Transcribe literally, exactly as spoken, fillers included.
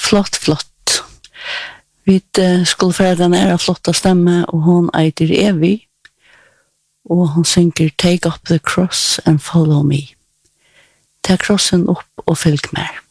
flott, flott. Vi uh, skulle føre den ære flotta stemme, og hun eitir Evi, og hun synger Take up the cross and follow me. Ta krossen opp og fylg med.